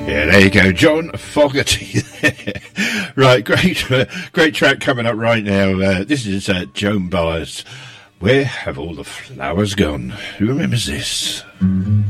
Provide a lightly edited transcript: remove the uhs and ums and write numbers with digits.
Yeah, there you go, John Fogerty. Right, great track coming up right now. This is Joan Baez. Where have all the flowers gone? Who remembers this?